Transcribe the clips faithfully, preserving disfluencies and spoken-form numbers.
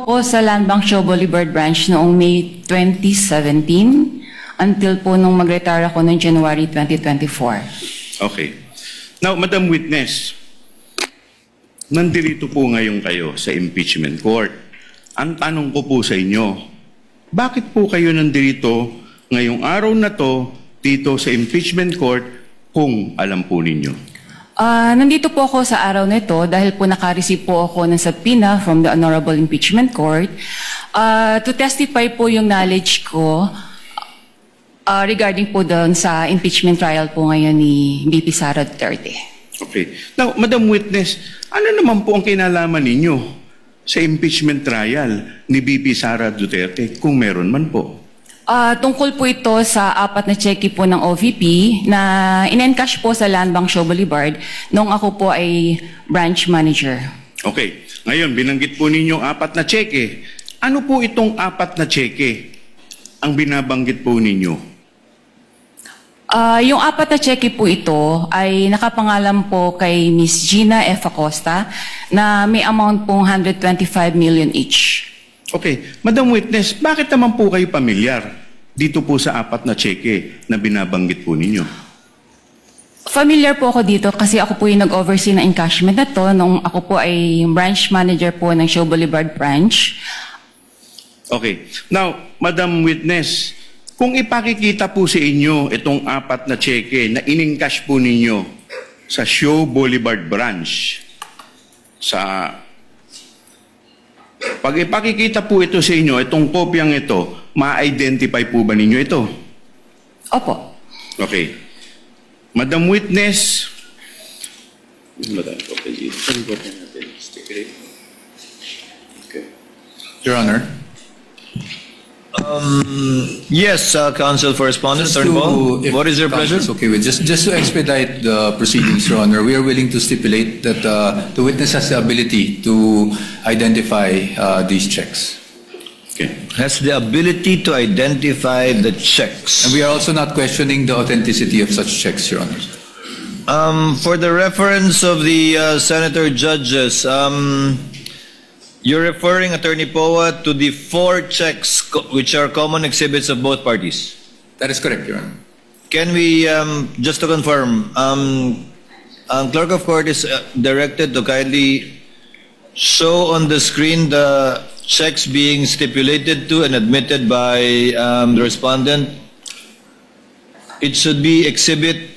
po sa Land Bank Show Boulevard Branch noong May twenty seventeen until po nung mag-retire ako noong January twenty twenty-four. Okay. Now, Madam Witness, nandito po ngayon kayo sa impeachment court. Ang tanong ko po sa inyo, bakit po kayo nandito ngayong araw na to dito sa impeachment court kung alam po ninyo? Uh, nandito po ako sa araw na ito dahil po naka-receive po ako ng subpoena from the Honorable Impeachment Court uh, to testify po yung knowledge ko uh, regarding po doon sa impeachment trial po ngayon ni V P Sara Duterte. Okay. Now, Madam Witness, ano naman po ang kinalaman ninyo sa impeachment trial ni V P Sara Duterte kung meron man po? Uh, tungkol po ito sa apat na cheque po ng O V P na in-encash po sa Land Bank Show Boulevard nung ako po ay branch manager. Okay. Ngayon, binanggit po ninyong apat na cheque. Ano po itong apat na cheque ang binabanggit po ninyo? Uh, yung apat na cheque po ito ay nakapangalan po kay Miss Gina F. Acosta na may amount pong one hundred twenty-five million each. Okay. Madam Witness, bakit naman po kayo pamilyar dito po sa apat na cheque na binabanggit po ninyo? Familiar po ako dito kasi ako po yung nag-oversee ng encashment na to nung ako po ay branch manager po ng Show Boulevard branch. Okay. Now, Madam Witness, kung ipakikita po sa inyo itong apat na cheque na in-encash po ninyo sa Show Boulevard branch, sa pag ipakikita po ito sa inyo, itong kopyang ito, ma-identify po ba ninyo ito? Opo. Okay. Madam Witness, Your Honor. Um, yes, uh, Counsel for Respondent, Just Attorney to- Paul. if What is your counsel pleasure? is okay with just just to expedite the proceedings, Your Honor, we are willing to stipulate that uh, the witness has the ability to identify uh, these checks, okay. Has the ability to identify the checks. and we are also not questioning the authenticity of such checks, Your Honor. Um, for the reference of the uh, Senator judges, um, you're referring, Attorney Poa, to the four checks co- which are common exhibits of both parties. That is correct, Your Honor. Can we, um, just to confirm, um, um, Clerk of Court is uh, directed to kindly show on the screen the checks being stipulated to and admitted by um, the respondent. It should be exhibit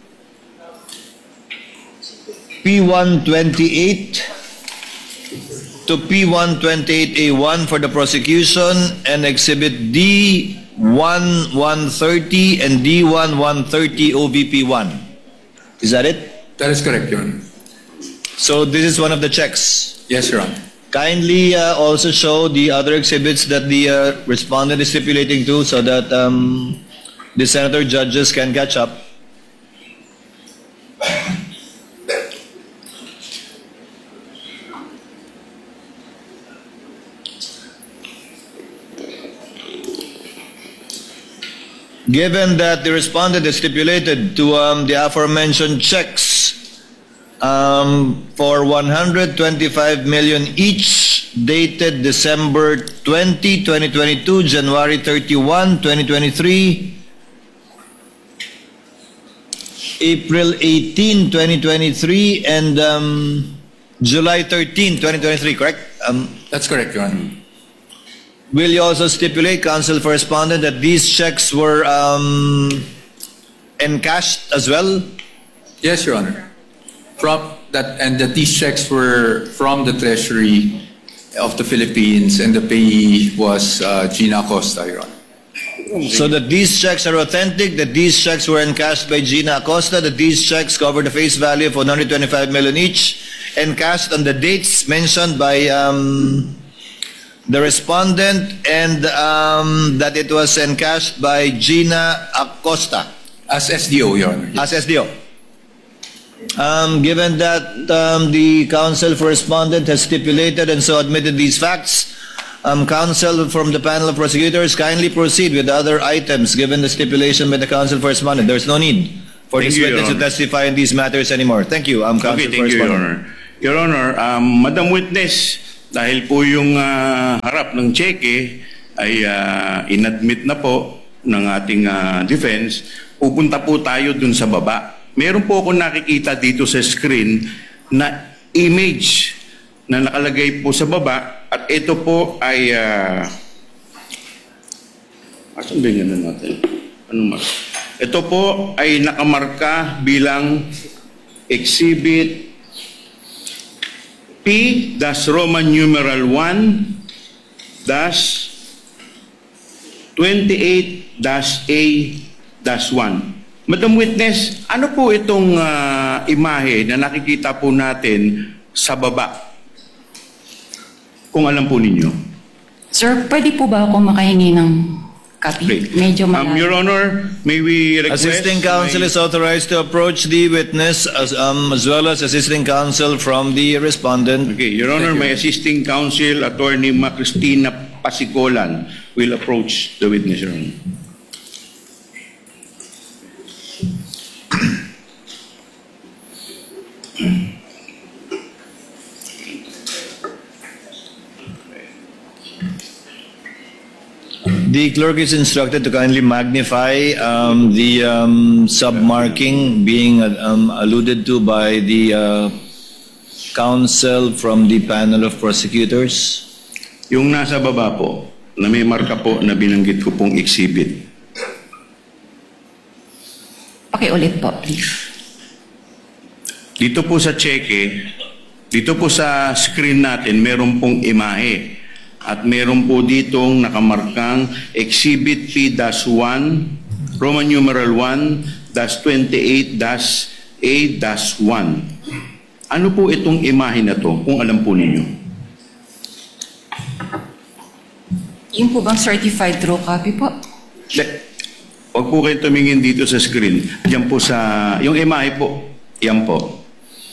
P one twenty-eight to P one twenty-eight A one for the prosecution and exhibit D one one thirty and D one one thirty O V P one. Is that it? That is correct, Your Honor. So this is one of the checks. Yes, Your Honor. Kindly uh, also show the other exhibits that the uh, respondent is stipulating to so that um, the senator judges can catch up. Given that the respondent is stipulated to um, the aforementioned checks um, for one hundred twenty-five million each, dated December twentieth, twenty twenty-two, January thirty-first, twenty twenty-three, April eighteenth, twenty twenty-three, and um, July thirteenth, twenty twenty-three, correct? Um, That's correct, Your Honor. Will you also stipulate, Counsel for Respondent, that these checks were um, encashed as well? Yes, Your Honor. From that, and that these checks were from the Treasury of the Philippines, and the payee was uh, Gina Acosta, Your Honor. So that these checks are authentic, that these checks were encashed by Gina Acosta, that these checks cover the face value of one hundred twenty-five million each, encashed on the dates mentioned by um, the respondent, and um, that it was encashed by Gina Acosta As S D O, Your Honor. as S D O. Um, given that um, the counsel for respondent has stipulated and so admitted these facts, um, counsel from the panel of prosecutors, kindly proceed with other items given the stipulation by the counsel for respondent. There's no need for Thank this you, Your witness to Honor. testify in these matters anymore. Thank you, um, counsel Okay, for thank you, Your respondent. Honor. Your Honor, um, Madam Witness, dahil po yung uh, harap ng cheque ay ah, inadmit na po ng ating ah, defense, pupunta po tayo dun sa baba. Meron po ako nakikita dito sa screen na image na nakalagay po sa baba at ito po ay uh, asan ba yung ano natin? Anong mark? Ito po ay nakamarka bilang Exhibit P dash Roman numeral one dash twenty-eight dash A dash one. Madam Witness, ano po itong ah, imahe na nakikita po natin sa baba? Kung alam po ninyo. Sir, pwede po ba ako makahingi ng copy? Okay. Medyo Um, malayo. Your Honor, may we request... Assisting counsel may- is authorized to approach the witness as, um, as well as assisting counsel from the respondent. Okay, Your Honor, my assisting counsel, Attorney Ma Cristina Pasicolan, will approach the witness, Your Honor. The clerk is instructed to kindly magnify um, the um, submarking being uh, um, alluded to by the uh, counsel from the panel of prosecutors. Yung nasa baba po, na may marka po na binanggit ko pong exhibit. Pakiulit po, please. Dito po sa cheque, dito po sa screen natin, meron pong imahe. At meron po ditong nakamarkang Exhibit P one, Roman numeral one, dash twenty-eight, dash A, dash one. Ano po itong imahe na to, kung alam po ninyo? Yung po bang certified true copy po? De, Huwag po kayo tumingin dito sa screen. Diyan po sa, yung imahe po, yan po.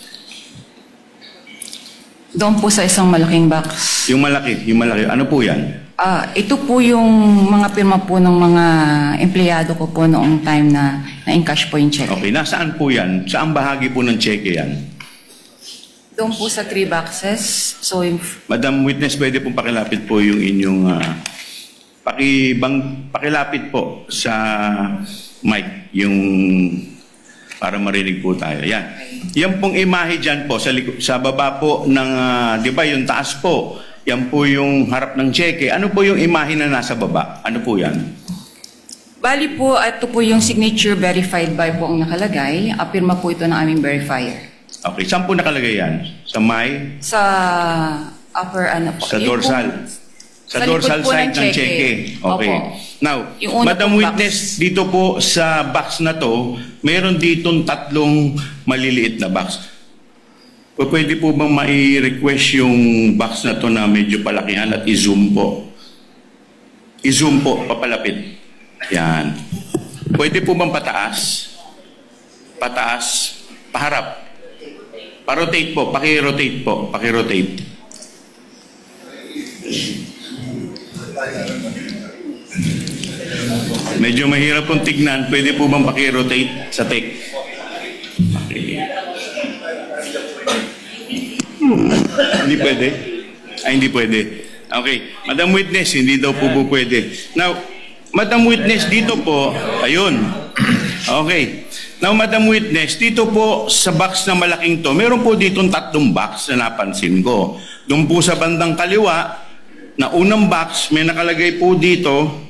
Doon po sa isang malaking box. Yung malaki, yung malaki. Ano po yan? Ah, ito po yung mga pirma po ng mga empleyado ko po noong time na na-encash po yung check. Okay, nasaan po yan? Saan bahagi po ng cheque yan? Doon po sa three boxes. So, yung, Madam Witness, pwede pong pakilapit po yung inyong uh, pakibang, pakilapit po sa mic, yung para marinig po tayo. Yan. Yan pong imahe dyan po, sa, liko- sa baba po ng, uh, di ba, yung taas po, yan po yung harap ng cheque. Ano po yung imahe na nasa baba? Ano po yan? bali po, ito po yung signature verified by po ang nakalagay. Apirma po ito ng aming verifier. Okay, saan po nakalagay yan? Sa may? Sa upper ano po. Sa Yung dorsal? po- Sa, Sa likod dorsal po side ng ng cheque. cheque. Okay. Opo. Now, Yung una Madam pong Witness, box. dito po sa box na to, meron ditong tatlong maliliit na box. O pwede po bang mai-request yung box na to na medyo palakihan at i-zoom po? I-zoom po, papalapit. Yan. Pwede po bang pataas? Pataas, paharap. Pa-rotate po, paki-rotate po, paki-rotate. Medyo mahirap pong tignan. Pwede po bang paki-rotate sa take? Okay. Hmm. Hindi pwede? Ay, hindi pwede. Okay. Madam Witness, hindi daw po po pwede. Now, Madam Witness, dito po, ayun. Okay. Now, Madam Witness, dito po sa box na malaking to, meron po ditong tatlong box na napansin ko. Doon po sa bandang kaliwa, na unang box, may nakalagay po dito,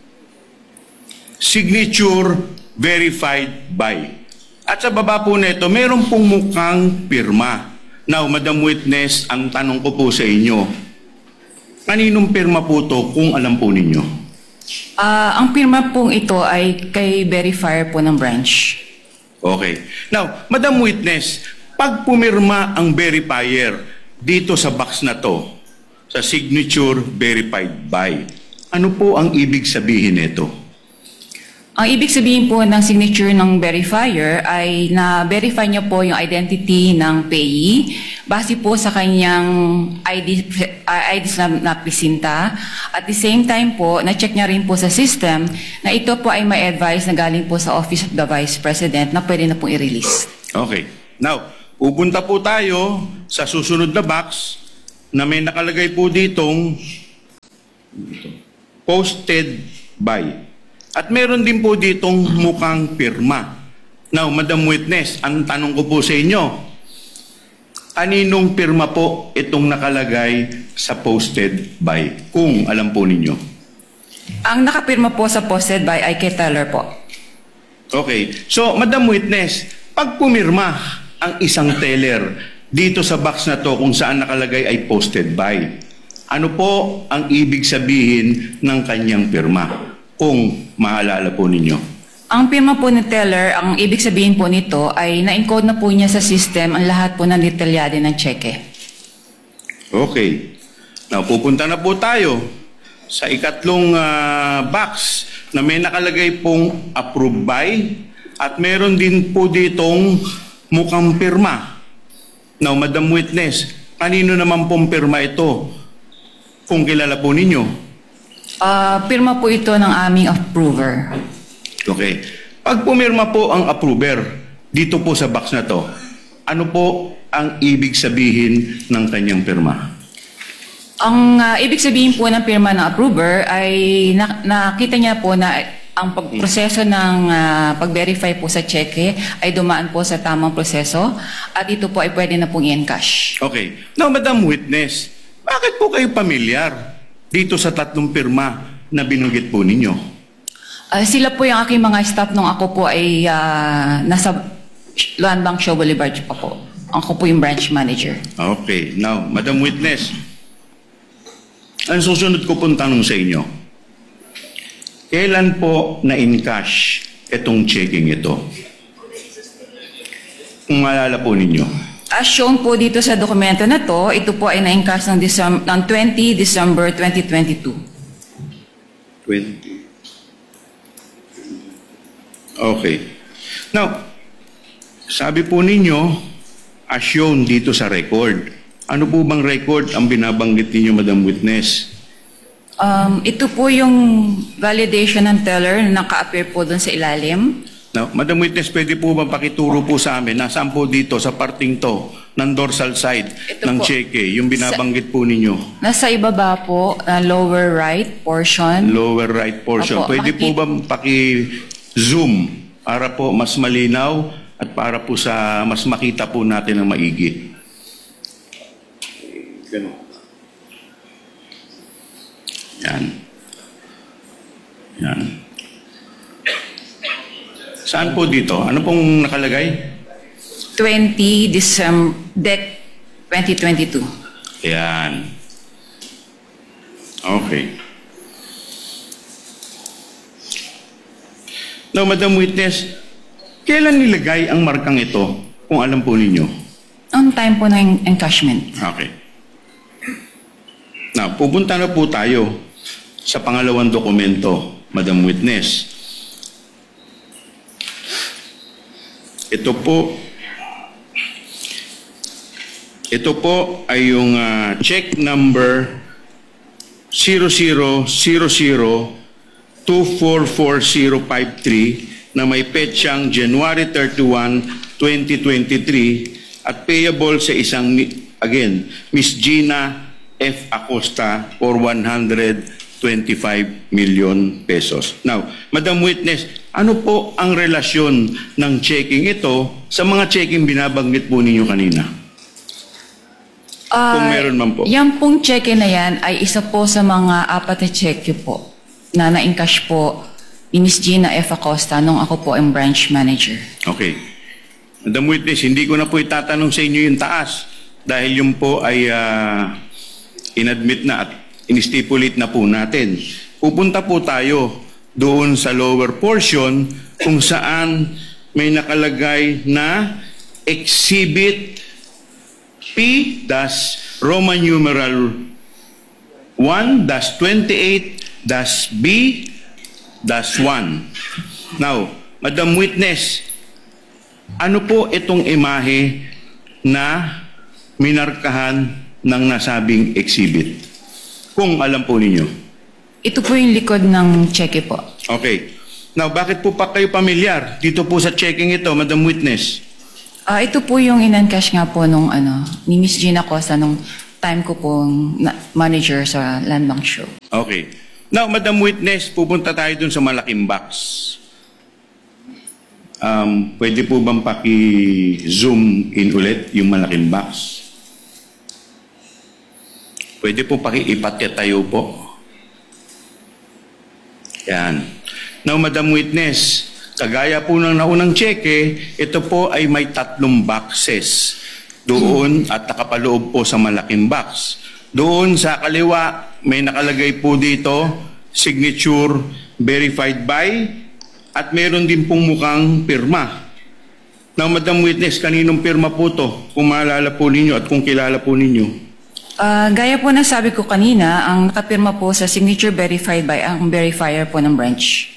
signature verified by. At sa baba po nito, meron pong mukhang pirma. Now, Madam Witness, ang tanong ko po sa inyo, kaninong pirma po to kung alam po ninyo? Ah, ang pirma pong ito ay kay verifier po ng branch. Okay. Now, Madam Witness, pag pumirma ang verifier dito sa box na to, sa signature verified by, ano po ang ibig sabihin nito? Ang ibig sabihin po ng signature ng verifier ay na-verify niya po yung identity ng payee base po sa kanyang I D, uh, I Ds na napresinta. At the same time po, na-check niya rin po sa system na ito po ay may advice na galing po sa Office of the Vice President na pwede na pong i-release. Okay. Now, pupunta po tayo sa susunod na box na may nakalagay po ditong Posted by. At meron din po ditong mukhang pirma. Now, Madam Witness, ang tanong ko po sa inyo, aninong pirma po itong nakalagay sa posted by? Kung alam po ninyo. Ang nakapirma po sa posted by ay kay Teller po. Okay. So, Madam Witness, pag pumirma ang isang teller dito sa box na to kung saan nakalagay ay posted by, ano po ang ibig sabihin ng kanyang pirma? Kung maalala po ninyo. Ang pirma po ni Teller, ang ibig sabihin po nito ay na-encode na po niya sa system ang lahat po ng detalyado ng cheque. Okay. Now, pupunta na po tayo sa ikatlong ah, box na may nakalagay pong approved by at meron din po ditong mukhang pirma. Now, Madam Witness, kanino naman pong pirma ito? Kung kilala po ninyo. Ah, pirma po ito ng aming approver. Okay. Pag pumirma po ang approver dito po sa box na to, ano po ang ibig sabihin ng kanyang pirma? Ang ah, ibig sabihin po ng pirma ng approver ay na- nakita niya po na ang pagproseso ng ah, pag-verify po sa cheque ay dumaan po sa tamang proseso at ito po ay pwede na pong i-encash. Okay. Now, Madam Witness, bakit po kayo pamilyar dito sa tatlong pirma na binanggit po ninyo? Ah, sila po yung aking mga staff nung ako po ay ah, nasa Luan Bank Show Boulevard pa po. Ako po yung branch manager. Okay. Now, Madam Witness, ang susunod ko pong tanong sa inyo, kailan po na-encash itong checking ito? Kung maalala po ninyo. As shown po dito sa dokumento na to, ito po ay na-encash ng, Decem- ng twenty December twenty twenty-two. twenty. Okay. Now, sabi po ninyo, as shown dito sa record. Ano po bang record ang binabanggit ninyo, Madam Witness? Um, ito po yung validation ng teller na naka-appear po dun sa ilalim. Now, Madam Witness, pwede po bang pakituro po sa amin, nasaan po dito sa parting to, ng dorsal side Ito ng po. cheque, yung binabanggit po ninyo? Nasa ibaba po, uh, lower right portion. Lower right portion. Opo, Pwede po makikita- bang paki-zoom para po mas malinaw at para po sa mas makita po natin ng maigi? Ganun. Yan. Yan. Saan po dito? Ano pong nakalagay? twenty December twenty twenty-two. Yan. Okay. Now, Madam Witness, kailan nilagay ang markang ito, kung alam po ninyo? On time po ng encashment. Okay. Now, pupunta na po tayo sa pangalawang dokumento, Madam Witness. Ito po, ito po ay yung ah, check number zero zero zero zero two four four zero five three na may petsang January thirty-first, twenty twenty-three at payable sa isang, mi- again, Miss Gina F. Acosta for one hundred twenty-five million pesos. Now, Madam Witness, ano po ang relasyon ng checking ito sa mga checking binabanggit po ninyo kanina? Kung Ah, meron man po. Yan pong cheque na yan ay isa po sa mga apat na cheque po na na-encash po ni Miss Gina F. Acosta nung ako po ang branch manager. Okay. Madam Witness, hindi ko na po itatanong sa inyo yung taas dahil yung po ay ah, inadmit na at inistipulate na po natin. Pupunta po tayo doon sa lower portion kung saan may nakalagay na Exhibit P Roman numeral one twenty-eight B one. Now, Madam Witness, ano po itong imahe na minarkahan ng nasabing exhibit? Kung alam po ninyo. Ito po yung likod ng cheque po. Okay. Now, bakit po pa kayo pamilyar dito po sa checking ito, Madam Witness? Ah, ito po yung in-encash nga po nung ano, ni Miss Gina Acosta nung time ko pong na- manager sa Land Bank Show. Okay. Now, Madam Witness, pupunta tayo dun sa malaking box. Um, pwede po bang paki-zoom in ulit yung malaking box? Pwede po paki-ipatitayo po. Yan. Now, Madam Witness, kagaya po ng naunang cheque, ito po ay may tatlong boxes doon at nakapaloob po sa malaking box. Doon sa kaliwa, may nakalagay po dito, signature verified by, at meron din pong mukhang pirma. Now, Madam Witness, kaninong pirma po to? Kung maalala po ninyo at kung kilala po ninyo. Ah, gaya po ng sabi ko kanina, ang nakapirma po sa signature verified by ang verifier po ng branch.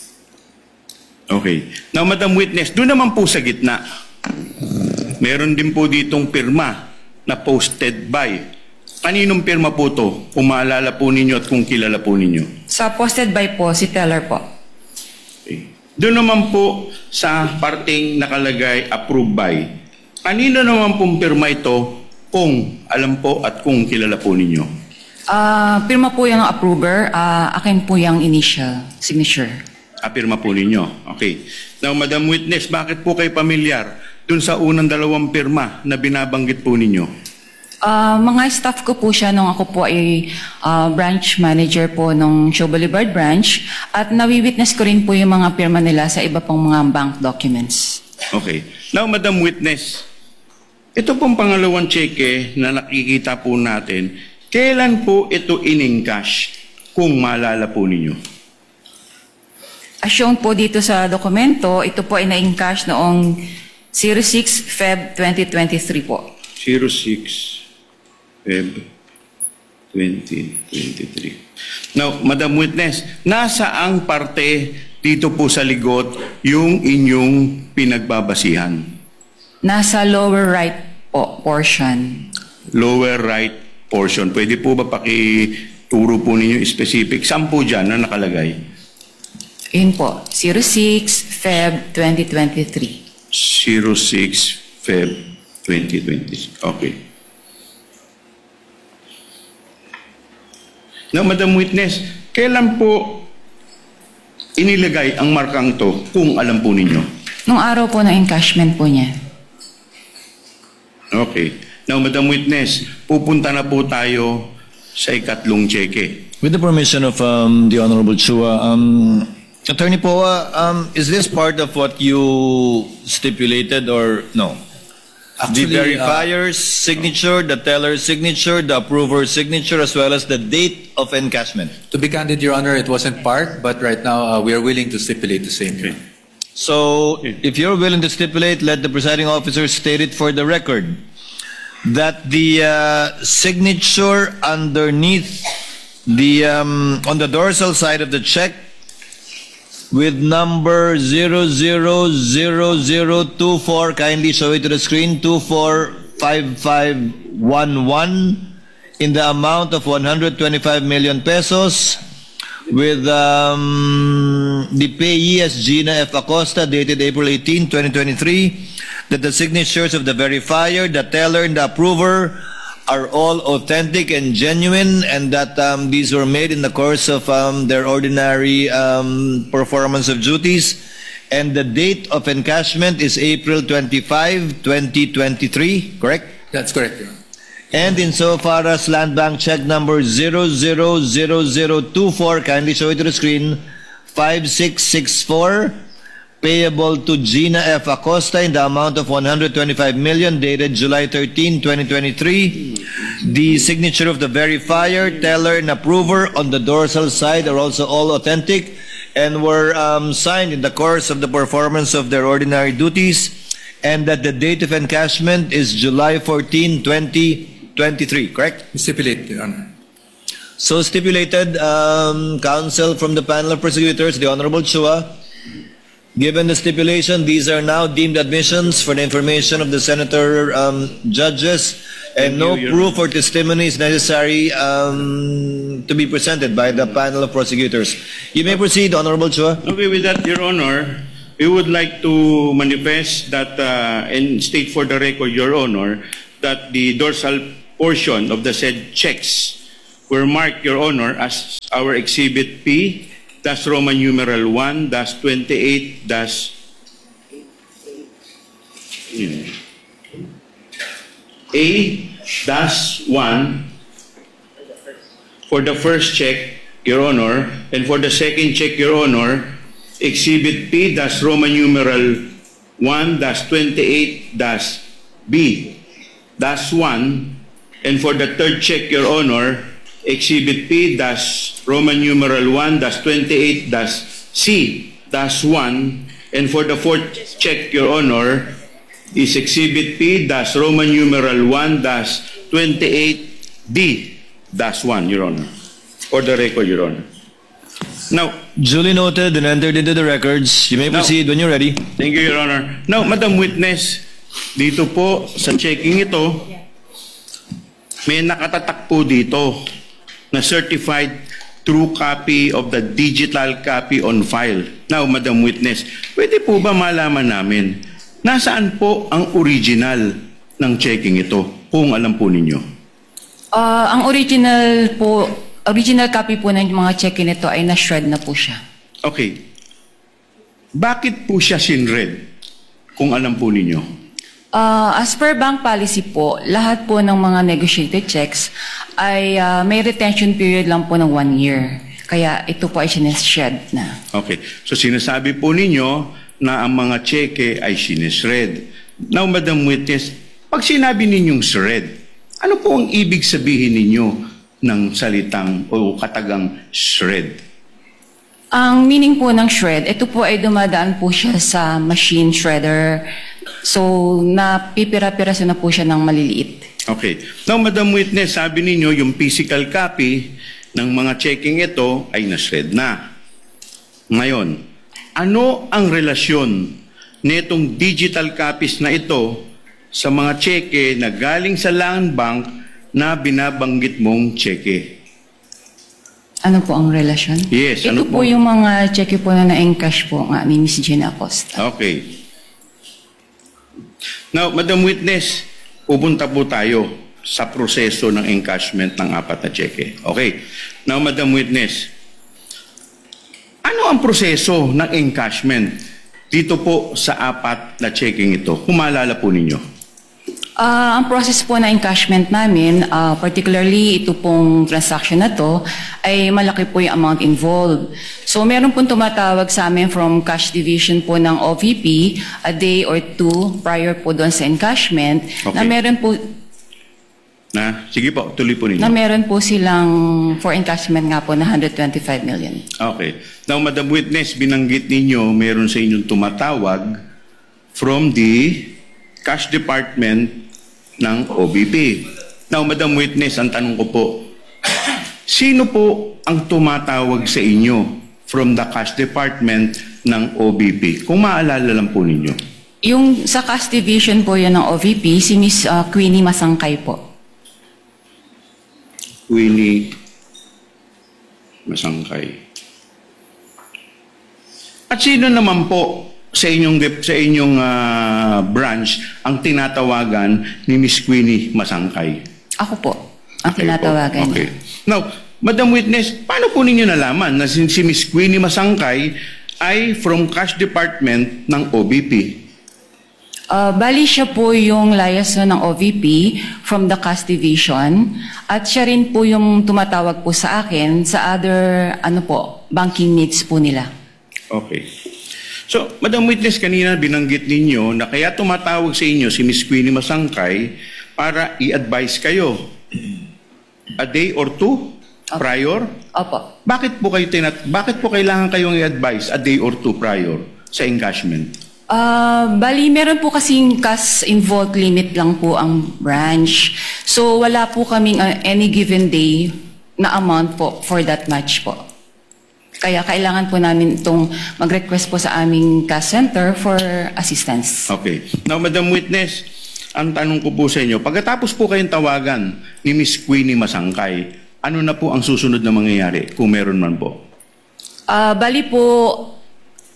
Okay. Now, Madam Witness, doon naman po sa gitna, meron din po ditong pirma na posted by. Kaninong pirma po to? Kung maalala po ninyo at kung kilala po ninyo. Sa posted by po, si teller po. Okay. Doon naman po sa parting nakalagay approved by. Kanino naman pong pirma ito kung alam po at kung kilala po ninyo? Ah, pirma po yung approver, ah, akin po yung initial signature. Ah, pirma po ninyo. Okay. Now, Madam Witness, bakit po kayo pamilyar dun sa unang dalawang pirma na binabanggit po ninyo? Ah, mga staff ko po siya nung ako po ay ah, branch manager po ng Show Boulevard branch at nawi-witness ko rin po yung mga pirma nila sa iba pang mga bank documents. Okay. Now, Madam Witness, ito pong pangalawang cheque na nakikita po natin, kailan po ito in-encash kung maalala po ninyo? As shown po dito sa dokumento, ito po ay na-encash noong zero six February twenty twenty-three po. zero six February twenty twenty-three. Now, Madam Witness, nasa ang parte dito po sa ligot yung inyong pinagbabasihan? Nasa lower right po portion. Lower right portion. Pwede po ba pakituro po ninyo specific? Saan po dyan na nakalagay? Yun po, zero six February twenty twenty-three. zero six February twenty twenty. Okay. Now, Madam Witness, kailan po inilagay ang markang to kung alam po ninyo? Nung araw po ng encashment po niya. Okay. Now, Madam Witness, pupunta na po tayo sa ikatlong cheque. With the permission of um, the Honorable Chua, um, Attorney Poa, um, is this part of what you stipulated or no? Actually, the uh, verifier's signature, the teller's signature, the approver's signature, as well as the date of encashment. To be candid, Your Honor, it wasn't part, but right now uh, we are willing to stipulate the same. Okay. So, if you're willing to stipulate, let the presiding officer state it for the record that the uh, signature underneath the um, on the dorsal side of the check with number zero zero zero zero two four, kindly show it to the screen, two four five five one one, in the amount of one hundred twenty-five million pesos, with um, the payee as Gina F. Acosta, dated April eighteenth, twenty twenty-three, that the signatures of the verifier, the teller, and the approver are all authentic and genuine, and that um, these were made in the course of um, their ordinary um, performance of duties, and the date of encashment is April twenty-fifth, twenty twenty-three, correct? That's correct, Your Honor. And insofar as Land Bank check number zero zero zero zero two four, kindly show it to the screen, five six six four, payable to Gina F. Acosta in the amount of one hundred twenty-five million, dated July thirteenth, twenty twenty-three. The signature of the verifier, teller, and approver on the dorsal side are also all authentic and were um, signed in the course of the performance of their ordinary duties, and that the date of encashment is July fourteenth, twenty twenty-three, correct? We stipulate, Your Honor. So stipulated, um, counsel from the panel of prosecutors, the Honorable Chua, given the stipulation, these are now deemed admissions for the information of the senator um, judges, and Thank no you, Your proof or testimony is necessary um, to be presented by the panel of prosecutors. You may proceed, Honorable Chua. Okay, with that, Your Honor, we would like to manifest that uh, and state for the record, Your Honor, that the dorsal portion of the said checks were marked, Your Honor, as our Exhibit P, dash Roman numeral one, dash twenty-eight, dash A, dash one, for the first check, Your Honor, and for the second check, Your Honor, Exhibit P, dash Roman numeral one, dash twenty-eight, dash B, dash one, and for the third check, Your Honor, Exhibit P, dash Roman numeral one, dash twenty-eight, dash C, dash one, and for the fourth check, Your Honor, is Exhibit P, dash Roman numeral one, dash twenty-eight, D, dash one, Your Honor. For the record, Your Honor. Now, Duly noted and entered into the records. You may Now- proceed when you're ready. thank you, Your Honor. Now, Madam Witness, dito po sa checking ito, may nakatatak po dito na certified true copy of the digital copy on file. Now, Madam Witness, pwede po ba malaman namin nasaan po ang original ng checking ito kung alam po ninyo? Ah, ang original po, original copy po ng mga check-in nito ay na-shred na po siya. Okay. Bakit po siya sinred kung alam po ninyo? Ah, as per bank policy po, lahat po ng mga negotiated checks ay ah, may retention period lang po ng one year. Kaya ito po ay sineshed na. Okay. So sinasabi po ninyo na ang mga cheque ay sinesred. Now, Madam Witness, pag sinabi ninyong shred, ano po ang ibig sabihin ninyo ng salitang o katagang shred? Ang meaning po ng shred, ito po ay dumadaan po siya sa machine shredder. So, napipira-piraso na po siya ng maliliit. Okay. Now, Madam Witness, sabi ninyo yung physical copy ng mga checking ito ay na-shred na. Ngayon, ano ang relasyon nitong digital copies na ito sa mga cheque na galing sa Land Bank na binabanggit mong cheque? Ano po ang relasyon? Yes, Ito ano po po? yung mga cheque po na na-encash po nga ni Miss Gina Acosta. Okay. Now, Madam Witness, pupunta po tayo sa proseso ng encashment ng apat na cheque. Okay. Now, Madam Witness, ano ang proseso ng encashment dito po sa apat na checking ito? Kung maalala po ninyo. Ah, ang process po na encashment namin, ah, particularly ito pong transaction na to, ay malaki po yung amount involved. So meron pong tumatawag sa amin from cash division po ng O V P a day or two prior po doon sa encashment na Okay. meron po Na, sige po, tuloy po ninyo. na meron po silang for encashment nga po na one hundred twenty-five million. Okay. Now, Madam Witness, binanggit ninyo, meron sa inyong tumatawag from the cash department ng O B P. Now, Madam Witness, ang tanong ko po, sino po ang tumatawag sa inyo from the cash department ng O B P? Kung maalala lang po ninyo. Yung sa cash division po yan ng O V P, si Miss ah, Queenie Masangkay po. Winnie Masangkay. At sino naman po sa inyong dep- sa inyong ah, branch ang tinatawagan ni Miss Queenie Masangkay? Ako po, ang Okay po. tinatawagan Okay. niya. Now, Madam Witness, paano po ninyo nalaman na si, si Miss Queenie Masangkay ay from cash department ng O B P? Uh, bali siya po yung liaison ng O V P from the cash division at siya rin po yung tumatawag po sa akin sa other ano po, banking needs po nila. Okay. So, Madam Witness, kanina binanggit ninyo na kaya tumatawag sa inyo si Miss Queenie Masangkay para i-advise kayo a day or two prior. Opo. Bakit po kayo tinat bakit po kailangan kayong i-advise a day or two prior sa encashment? Uh, bali, meron po kasing cash involved limit lang po ang branch. So, wala po kaming uh, any given day na amount po for that match po. Kaya kailangan po namin itong mag-request po sa aming cash center for assistance. Okay. Now, Madam Witness, ang tanong ko po sa inyo, pagkatapos po kayong tawagan ni Miss Queenie Masangkay, ano na po ang susunod na mangyayari kung meron man po? Ah, bali po,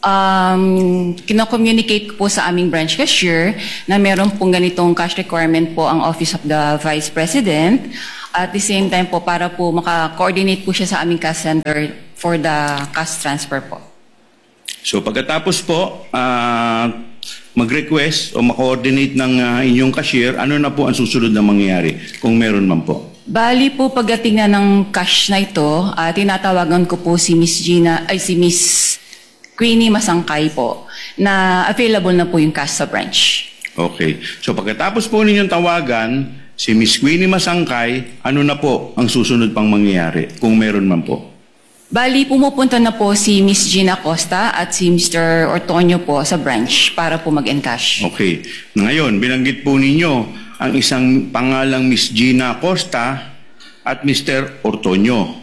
um, kino-communicate ko po sa aming branch cashier na meron pong ganitong cash requirement po ang Office of the Vice President. At the same time po, para po maka-coordinate po siya sa aming cash center for the cash transfer po. So pagkatapos po, ah, mag-request o ma-coordinate ng ah, inyong cashier, ano na po ang susunod na mangyayari kung meron man po? Bali po pagdating na ng cash na ito, ah, tinatawagan ko po si Miss Gina, ay si Miss Queenie Masangkay po, na available na po yung cash sa branch. Okay. So pagkatapos po ninyong tawagan, si Miss Queenie Masangkay, ano na po ang susunod pang mangyayari kung meron man po? Bali, pumupunta na po si Miss Gina Costa at si Mister Ortonio po sa branch para po mag-encash. Okay. Ngayon, binanggit po ninyo ang isang pangalang Miss Gina Costa at Mister Ortonio.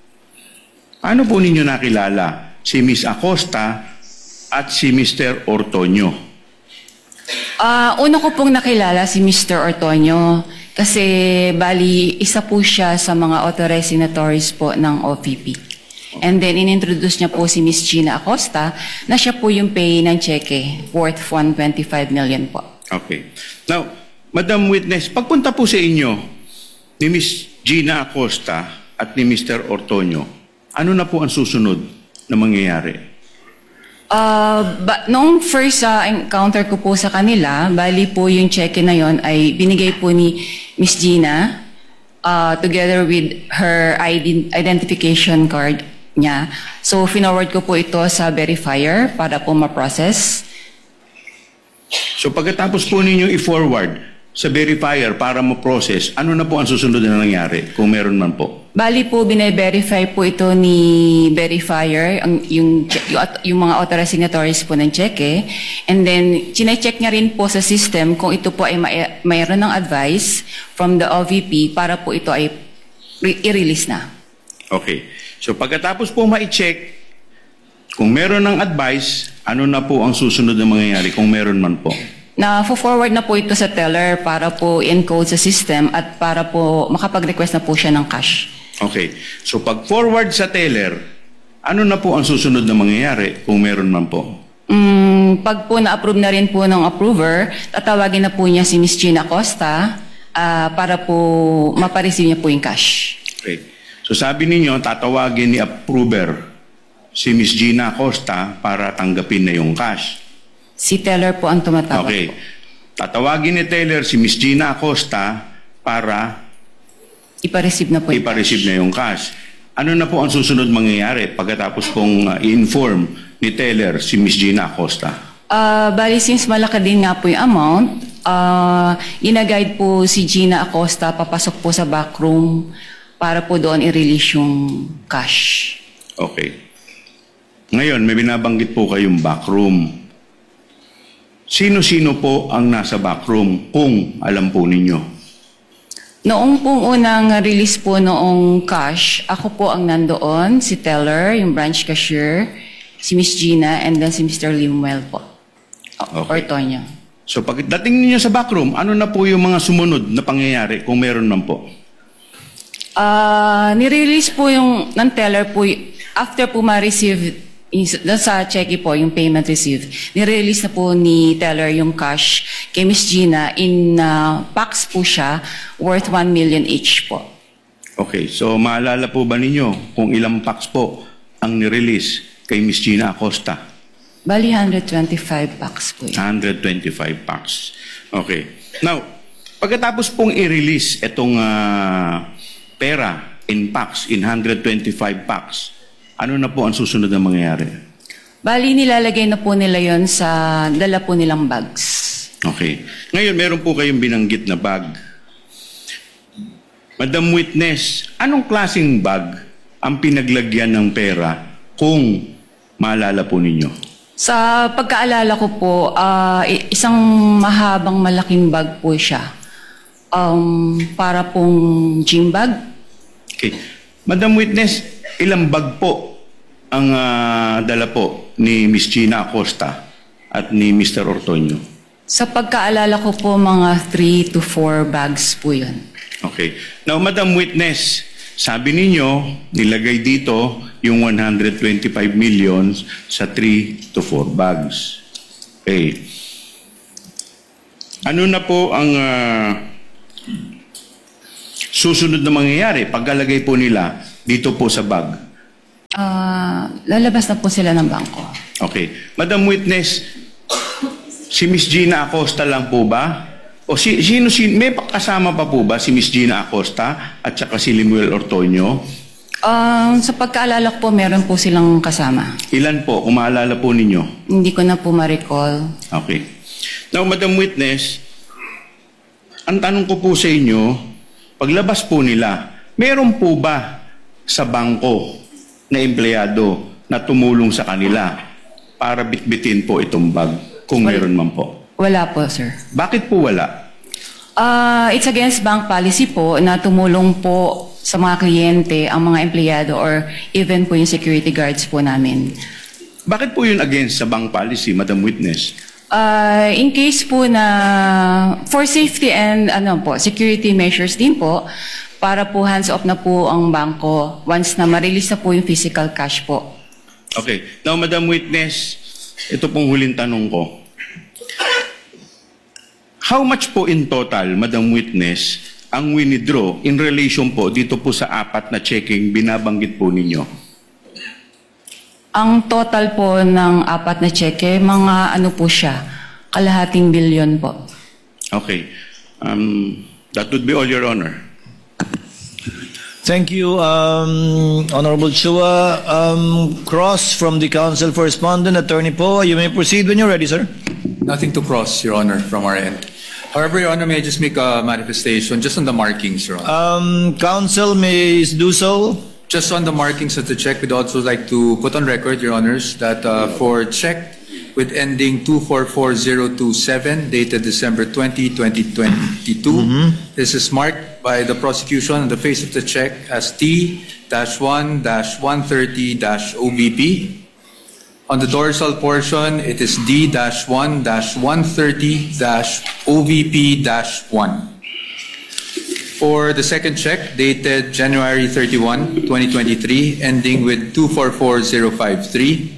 Ano po ninyo nakilala? Si Miss Acosta at si Mister Ortonio. Ah, una ko pong nakilala si Mister Ortonio kasi bali isa po siya sa mga authorized signatories po ng O V P. And then inintroduce niya po si Miss Gina Acosta na siya po yung pay ng cheque worth one hundred twenty-five million po. Okay. Now, Madam Witness, pagpunta po sa inyo ni Miss Gina Acosta at ni Mister Ortonio, ano na po ang susunod na mangyayari? Uh, ba, noong first uh, encounter ko po sa kanila, bali po yung cheque na yon ay binigay po ni Miss Gina uh, together with her ident- identification card niya. So, finorward ko po ito sa verifier para po ma-process. So pagkatapos po ninyong i-forward sa verifier para ma-process, ano na po ang susunod na nangyari kung meron man po? Bali po, bine-verify po ito ni verifier, ang, yung, yung, yung mga authorized signatories po ng cheque. And then, chine-check niya rin po sa system kung ito po ay may, mayroon ng advice from the O V P para po ito ay re- i-release na. Okay. So pagkatapos po ma-check, kung meron ng advice, ano na po ang susunod na mangyayari kung meron man po? Na forward na po ito sa teller para po encode sa system at para po makapag-request na po siya ng cash. Okay. So pag-forward sa teller, ano na po ang susunod na mangyayari kung meron man po? Mm, pag po na-approve na rin po ng approver, tatawagin na po niya si Miss Gina Costa ah, para po mapareceive niya po yung cash. Okay. So sabi ninyo, tatawagin ni approver si Miss Gina Acosta para tanggapin na yung cash. Si teller po ang tumatawag Okay. po. Tatawagin ni teller si Miss Gina Acosta para Ipa-receive na po yung ipa-receive cash. na yung cash. Ano na po ang susunod mangyayari pagkatapos pong uh, i-inform ni teller si Miss Gina Acosta? Ah, bali, since malaki din nga po yung amount, ah, ina-guide po si Gina Acosta papasok po sa backroom para po doon i-release yung cash. Okay. Ngayon, may binabanggit po kayong backroom. Sino-sino po ang nasa backroom kung alam po ninyo? Noong pong unang release po noong cash, ako po ang nandoon, si teller, yung branch cashier, si Miss Gina, and then si Mister Limuel po. O- Okay. Ortonio. So pagdating ninyo sa backroom, ano na po yung mga sumunod na pangyayari kung meron man po? Ah, nirelease po yung ng teller po, y- after po ma-receive, is- doon sa cheque po, yung payment received, nirelease na po ni teller yung cash kay Miss Gina in uh, packs po siya, worth one million each po. Okay, so maalala po ba ninyo kung ilang packs po ang nirelease kay Miss Gina Acosta? Bali, one hundred twenty-five packs po yun. one hundred twenty-five packs. Okay. Now, pagkatapos pong i-release itong ah, pera in packs, in one hundred twenty-five packs, ano na po ang susunod na mangyayari? Bali, nilalagay na po nila yon sa dala po nilang bags. Okay. Ngayon, meron po kayong binanggit na bag. Madam Witness, anong klaseng bag ang pinaglagyan ng pera kung maalala po ninyo? Sa pagkaalala ko po, ah, i- isang mahabang malaking bag po siya. Um, para pong gym bag. Okay. Madam Witness, ilang bag po ang ah, dala po ni Miss Gina Acosta at ni Mister Ortonio? Sa pagkaalala ko po, mga three to four bags po yun. Okay. Now, Madam Witness, Sabi ninyo, nilagay dito yung one hundred twenty-five million sa three to four bags. Okay. Ano na po ang ah, susunod na mangyayari pagkalagay po nila dito po sa bag? Ah, lalabas na po sila ng bangko. Okay. Madam Witness, si Miss Gina Acosta lang po ba? O si, sino, si, may kasama pa po ba si Miss Gina Acosta at saka si Limuel Ortoño? Um, sa pagkaalala ko po, meron po silang kasama. Ilan po, kung maalala po ninyo? Hindi ko na po ma-recall. Okay. Now, Madam Witness, ang tanong ko po sa inyo, paglabas po nila, meron po ba sa bangko na empleyado na tumulong sa kanila para bitbitin po itong bag, kung meron man po? Wala po, sir. Bakit po wala? Uh, it's against bank policy po na tumulong po sa mga kliyente ang mga empleyado or even po yung security guards po namin. Bakit po yun against sa bank policy, Madam Witness? Uh, in case po na for safety and ano po, security measures din po, para po hands off na po ang bangko once na ma-release na po yung physical cash po. Okay. Now, Madam Witness, ito pong huling tanong ko. How much po in total, Madam Witness, ang winidraw in relation po dito po sa apat na checking binabanggit po ninyo? Ang total po ng apat na cheque, mga ano po siya, kalahating bilyon po. Okay. Um, that would be all, Your Honor. Thank you, um, Honorable Chua. Um, cross from the Council for Respondent, Attorney Poe. You may proceed when you're ready, sir. Nothing to cross, Your Honor, from our end. However, Your Honor, may I just make a manifestation just on the markings, Your Honor? Um, Council may do so. Just on the markings of the check, we'd also like to put on record, Your Honors, that uh, for check with ending two four four zero two seven, dated December twentieth, twenty twenty-two, this is marked by the prosecution on the face of the check as T one one thirty O B P. On the dorsal portion, it is D one one thirty O V P one. For the second check, dated January thirty-first, twenty twenty-three, ending with two four four zero five three.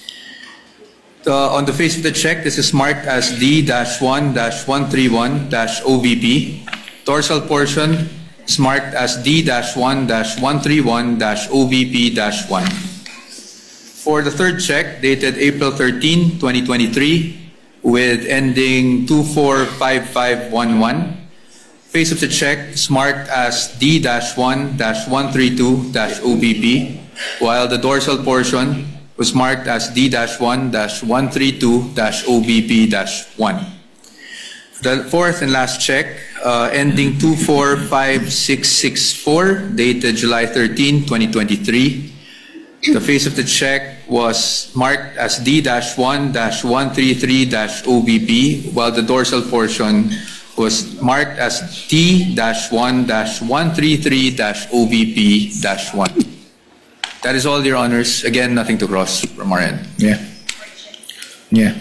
Uh, on the face of the check, this is marked as D one one three one O V P. Dorsal portion is marked as D one one three one O V P one. For the third check, dated April thirteenth, twenty twenty-three, with ending two four five five one one. Face of the check is marked as D one one three two O B P, while the dorsal portion was marked as D one one three two O B P one. The fourth and last check, uh, ending two four five six six four, dated July thirteenth, twenty twenty-three. The face of the check was marked as D one one three three O B P, while the dorsal portion was marked as T one one three three O B P one. That is all, Your Honors. Again, nothing to cross from our end. Yeah. Yeah.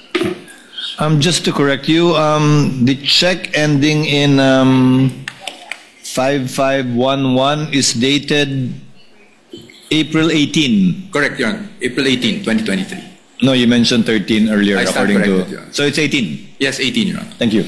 Um, just to correct you, um, the check ending in um, five five one one is dated April eighteenth. Correct, Your Honor. April eighteenth, twenty twenty-three. No, you mentioned thirteen earlier, I stand according corrected, to. Your Honor. So it's eighteen. Yes, eighteen, Your Honor. Thank you.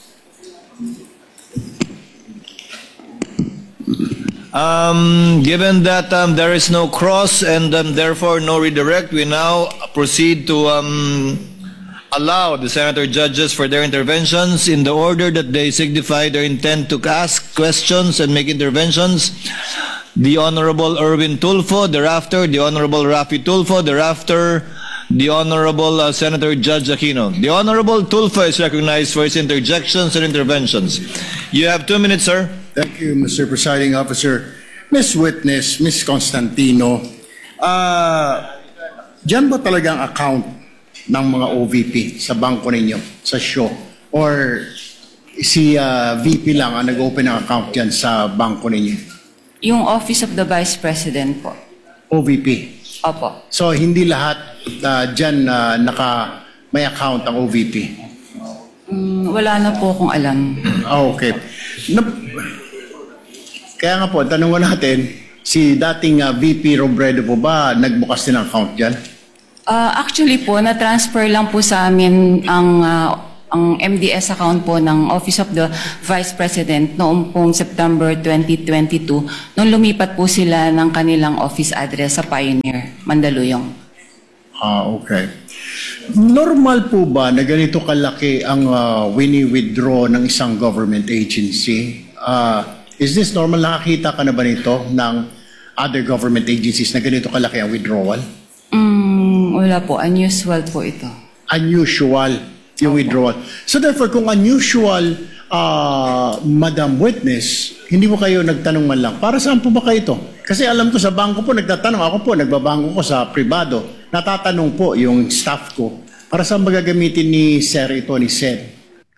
Um, given that um, there is no cross and um, therefore no redirect, we now proceed to um, allow the senator judges for their interventions in the order that they signify their intent to ask questions and make interventions. The Honorable Erwin Tulfo, thereafter the Honorable Rafi Tulfo, thereafter the Honorable uh, Senator Judge Aquino. The Honorable Tulfo is recognized for his interjections and interventions. You have two minutes, sir. Thank you, Mister Presiding Officer. Miss Witness, Miss Constantino, uh, dyan ba talagang account ng mga O V P sa bangko ninyo, sa show? Or si uh, V P lang ang nag-open ng account dyan sa bangko ninyo? Yung Office of the Vice President po. O V P. Opo. So, hindi lahat uh, dyan uh, naka, may account ang O V P? Mm, wala na po akong alam. Ah, okay. Na, Kaya nga po, tanong ko natin, si dating uh, V P Robredo po ba nagbukas din ng account dyan? Ah, actually po, na-transfer lang po sa amin ang ah, ang M D S account po ng Office of the Vice President noong pong September twenty twenty-two nung lumipat po sila ng kanilang office address sa Pioneer, Mandaluyong. Ah, okay. Normal po ba na ganito kalaki ang uh, wini-withdraw ng isang government agency? Ah, is this normal? Nakakita ka na ba nito ng other government agencies na ganito kalaki ang withdrawal? Mm, wala po, unusual po ito. Unusual yung withdrawal. So therefore, kung unusual, uh, Madam Witness, hindi mo kayo nagtanong man lang, para saan po ba kayo ito? Kasi alam ko sa bangko po, nagtatanong ako po, nagbabangko ko sa privado, natatanong po yung staff ko, para saan ba gagamitin ni Sir ito, ni Sed?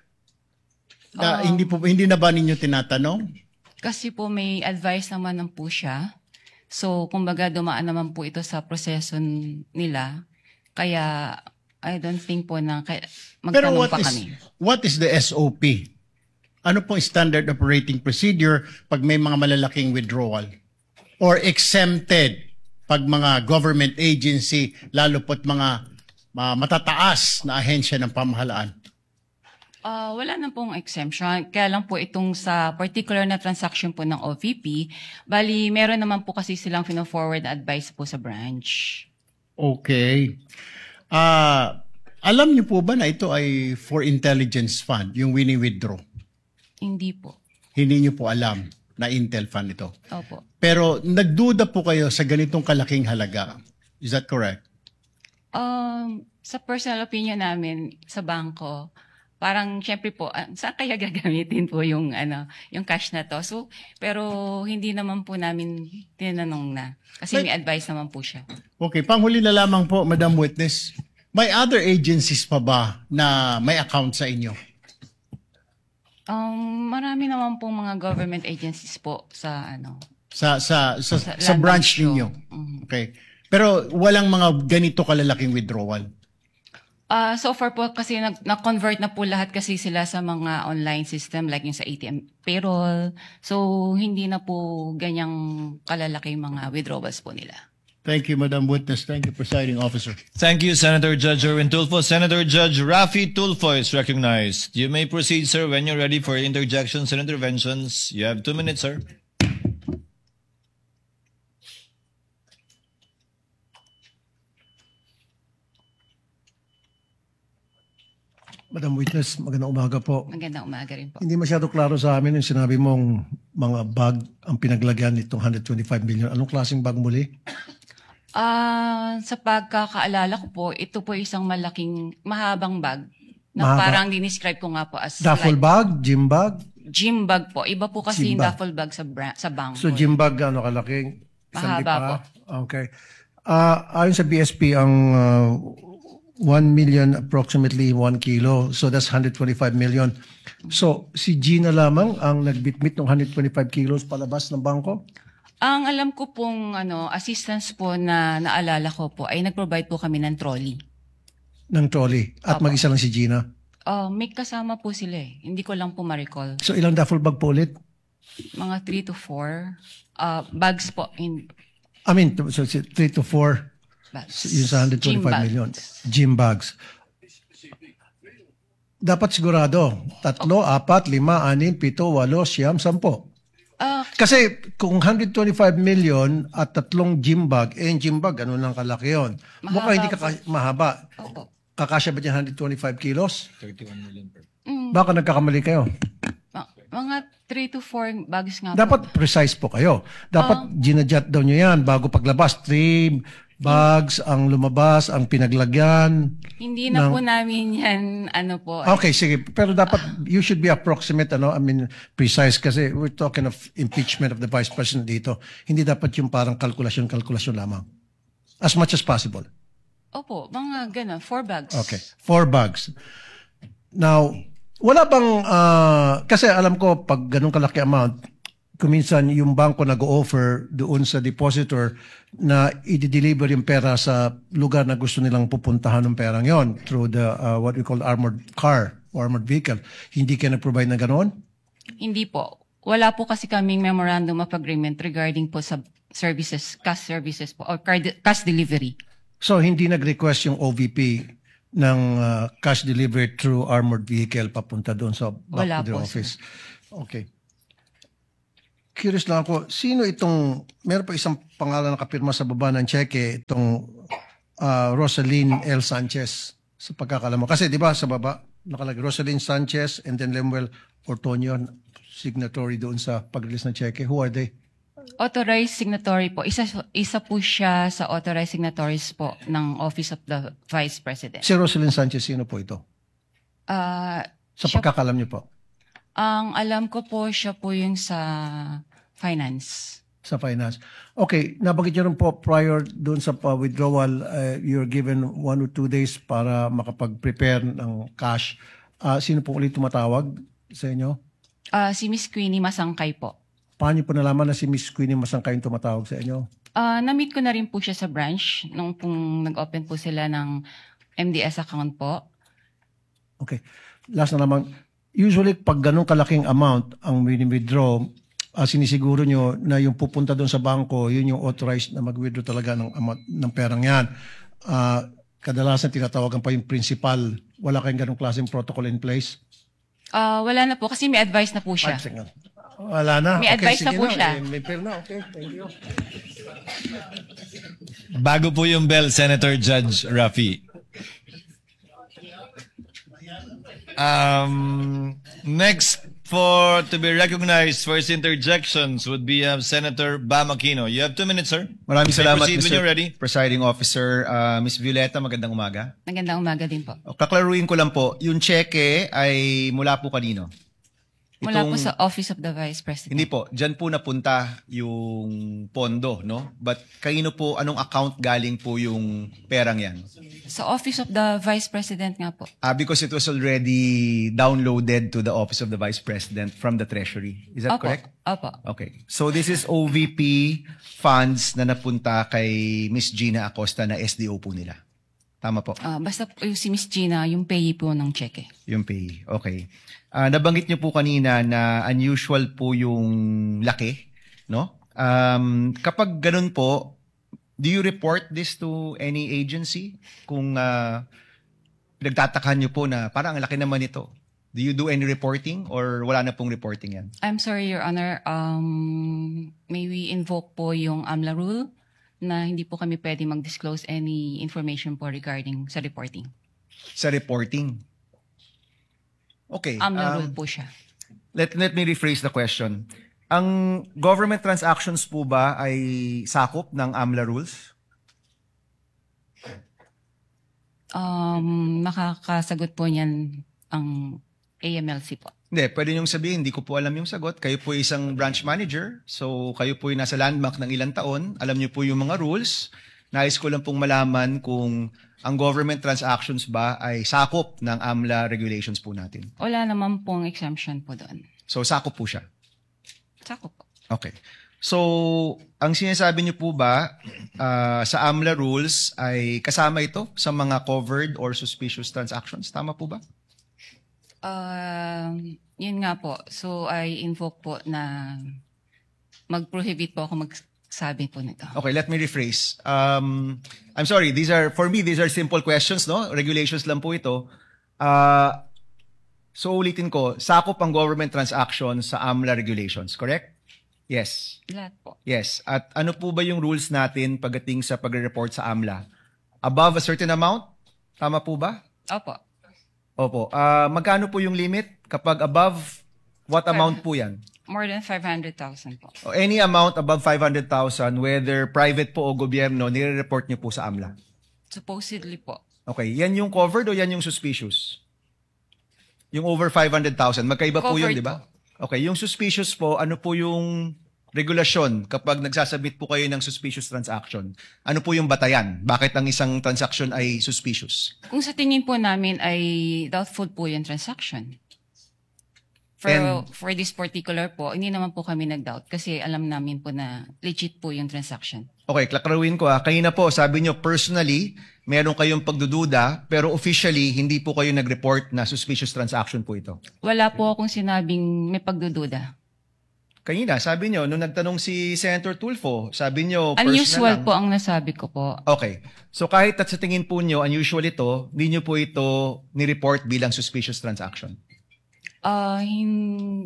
Na, hindi, po, hindi na ba ninyo tinatanong? Kasi po may advice naman ng po siya. So, kumbaga dumaan naman po ito sa proseso n- nila. Kaya, I don't think po na kaya, Pero magtanong what pa is, kami. what is the S O P? Ano po standard operating procedure pag may mga malalaking withdrawal? Or exempted pag mga government agency, lalo po't mga uh, matataas na ahensya ng pamahalaan? Ah, wala na pong exemption. Kaya lang po itong sa particular na transaction po ng O V P, bali meron naman po kasi silang fino-forward na advice po sa branch. Okay. Ah, alam niyo po ba na ito ay for intelligence fund, yung wini-withdraw? Hindi po. Hindi niyo po alam na Intel fund ito. Opo. Pero nagduda po kayo sa ganitong kalaking halaga. Is that correct? Um, sa personal opinion namin sa bangko, parang syempre po, ah, saan kaya gagamitin po yung ano, yung cash na to? So, pero hindi naman po namin tinanong na kasi may advice naman po siya. Okay, panghuli na lamang po, Madam Witness. May other agencies pa ba na may account sa inyo? Um, marami naman pong mga government agencies po sa ano. Sa sa sa, Sa sa Land branch Bank show. ninyo? Mhm. Okay. Pero walang mga ganito kalalaking withdrawal. Ah, so far po kasi nag- na-convert na po lahat kasi sila sa mga online system like yung sa A T M payroll. So hindi na po ganyang kalalaki mga withdrawals po nila. Thank you, Madam Witness. Thank you, Presiding Officer. Thank you, Senator Judge Erwin Tulfo. Senator Judge Rafi Tulfo is recognized. You may proceed, sir, when you're ready for interjections and interventions. You have two minutes, sir. Madam Witness, magandang umaga po. Magandang umaga rin po. Hindi masyado klaro sa amin yung sinabi mong mga bag ang pinaglagyan nitong one hundred twenty-five million. Anong klaseng bag muli? Ah, sa pagkakaalala ko po, ito po isang malaking mahabang bag na Mahaba. parang dinescribe ko nga po as Duffel like bag? Gym bag? gym bag po. Iba po kasi Gym yung bag. duffel bag sa bra- sa bangko. So gym bag ano kalaking? Isang Mahaba lipa? po. Okay. Ah, ayon sa B S P, ang uh, one million approximately one kilo. So that's one hundred twenty-five million. So si Gina lamang ang nagbitbit ng one hundred twenty-five kilos palabas ng bangko? Ang alam ko pong ano, assistance po na naalala ko po ay nag-provide po kami ng trolley. Ng trolley. At Opo. mag-isa lang si Gina. Oh, may kasama po sila eh. Hindi ko lang po ma-recall. So ilang duffel bag po ulit? Mga three to four uh, bags po. In, I mean, so three to four. bags. Yung sa one hundred Gym twenty-five bags. million. Gym bags. Dapat sigurado. Tatlo, apat, lima, anim, pito, walo, siyam, sampo. Ah, Kasi kung one hundred twenty-five million at tatlong gym bag, eh yung gym bag, ano lang kalaki yun? Mahaba Mukhang hindi po. kaka- mahaba. opo. Kakasya ba dyan one hundred twenty-five kilos? thirty-one million per. Mm, Baka nagkakamali kayo. ma- mga three to four bags nga po. Dapat precise po kayo. Dapat ginadjot daw nyo yan bago paglabas. Three bags ang lumabas, ang pinaglagyan. Hindi na ng- po namin yan, ano po. Okay, sige. Pero dapat, you should be approximate, ano, I mean, precise kasi we're talking of impeachment of the Vice President dito. Hindi dapat yung parang kalkulasyon-kalkulasyon lamang. As much as possible. Opo, mga ganun, four bags. Okay. Four bags. Now, wala bang, ah, kasi alam ko, pag ganun kalaki amount, kuminsan yung bangko nag-offer doon sa depositor na i-deliver yung pera sa lugar na gusto nilang pupuntahan ng perang yon through the uh, what we call armored car or armored vehicle. Hindi kayo nag-provide na ganoon? Hindi po. Wala po kasi kaming memorandum of agreement regarding po sa services, cash services po, or card, cash delivery. So hindi nag-request yung O V P ng uh, cash delivered through armored vehicle papunta doon sa back Wala to their po, office? Okay. Curious lang ako, sino itong, meron pa isang pangalan na kapirma sa baba ng cheque, itong uh, Rosaline L. Sanchez, sa pagkakalam mo. Kasi di ba sa baba, nakalagay Rosaline Sanchez and then Lemuel Ortonio, signatory doon sa pag-release ng cheque. Who are they? Authorized signatory po. Isa, isa po siya sa authorized signatories po ng Office of the Vice President. Si Rosaline Sanchez, sino po ito? Ah, Sa siya- pagkakalam niyo po. Ang alam ko po, siya po yung sa finance. Sa finance. Okay, nabanggit niyo rin po prior doon sa uh, withdrawal, uh, you're given one or two days para makapag-prepare ng cash. Uh, sino po ulit tumatawag sa inyo? Ah, si Miss Queenie Masangkay po. Paano niyo po nalaman na si Miss Queenie Masangkay yung tumatawag sa inyo? Ah, na-meet ko na rin po siya sa branch nung pong nag-open po sila ng M D S account po. Okay. Last na naman, usually pag ganun kalaking amount ang withdraw, uh, sinisiguro nyo na yung pupunta doon sa bangko, yun yung authorized na mag-withdraw talaga ng amount ng perang yan. Uh, kadalasan tinatawagan pa yung principal. Wala kayong ganung klaseng protocol in place? Ah, wala na po kasi may advice na po siya. Five seconds. Wala na. May advice na sige po siya. Eh, may pera na. Okay, thank you. Bago po yung bell, Senator Judge Rafi. Um, next for to be recognized for his interjections would be um, Senator Bam Aquino. You have two minutes, sir. Maraming You may salamat, proceed when Mister you're ready. Presiding Officer. Uh, Miss Violeta, magandang umaga. Magandang umaga din po. O, Kaklaruin ko lang po, yung cheque ay mula po kanino? Mula po Itong- sa Office of the Vice President. Hindi po, dyan po napunta yung pondo, no? But kanino po, anong account galing po yung perang yan? Sa Office of the Vice President nga po. Ah, because it was already downloaded to the Office of the Vice President from the Treasury. Is that Opo. correct? Opo. Okay. So this is O V P funds na napunta kay Miss Gina Acosta na S D O po nila. Tama po. Ah, basta po yung si Miss Gina, yung payee po ng cheque. Yung pay. Okay. Ah, nabanggit niyo po kanina na unusual po yung laki, no? Um, kapag ganun po, do you report this to any agency? Kung uh, pinagtatakhan niyo po na parang ang laki naman ito. Do you do any reporting or wala na pong reporting yan? I'm sorry, Your Honor. Um, may we invoke po yung AMLA rule na hindi po kami pwede mag-disclose any information po regarding sa reporting. Sa reporting? Okay. AMLA um, rule po siya. Let, let me rephrase the question. Ang government transactions po ba ay sakop ng AMLA rules? Um, makakasagot po niyan ang A M L C po. Hindi, pwede niyong sabihin, hindi ko po alam yung sagot. Kayo po isang branch manager, so kayo po yung nasa landmark ng ilang taon, alam niyo po yung mga rules. Nais ko lang pong malaman kung ang government transactions ba ay sakop ng AMLA regulations po natin. Wala naman pong exemption po doon. So sakop po siya. Sakop po. Okay. So, ang sinasabi niyo po ba ah, sa AMLA rules ay kasama ito sa mga covered or suspicious transactions? Tama po ba? Um, yun nga po. So, I invoke po na mag-prohibit po ako magsabi po nito. Okay, let me rephrase. Um, I'm sorry, these are, for me, these are simple questions, no? Regulations lang po ito. Uh, so, ulitin ko, sakop ang government transactions sa AMLA regulations, correct? Yes. Lahat po. Yes. At ano po ba yung rules natin pagdating sa pagre-report sa AMLA? Above a certain amount? Tama po ba? Opo. Opo. Ah, magkano po yung limit? Kapag above, what amount po yan? More than five hundred thousand po. O any amount above five hundred thousand, whether private po o gobyerno, nire-report niyo po sa AMLA. Supposedly po. Okay, yan yung covered o yan yung suspicious? Yung over five hundred thousand, magkaiba po yun, Covered di ba? Okay, yung suspicious po, ano po yung regulasyon kapag nagsasubmit po kayo ng suspicious transaction? Ano po yung batayan? Bakit ang isang transaction ay suspicious? Kung sa tingin po namin ay doubtful po yung transaction. For, And- for this particular po, hindi naman po kami nag-doubt kasi alam namin po na legit po yung transaction. Okay, klaklaruin ko ah. Kanina po, sabi nyo personally, meron kayong pagdududa, pero officially, hindi po kayo nag-report na suspicious transaction po ito. Wala po akong sinabing may pagdududa. kanina, sabi nyo, nung nagtanong si Senator Tulfo, sabi nyo, personal Unusual lang. po ang nasabi ko po. Okay. So kahit at sa tingin po nyo, unusual ito, hindi nyo po ito ni-report bilang suspicious transaction. Ah, hin...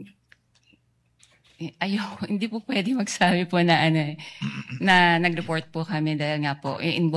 Ayaw, hindi po pwede magsabi po na ano eh, na nag-report po kami dahil nga po, eh, involved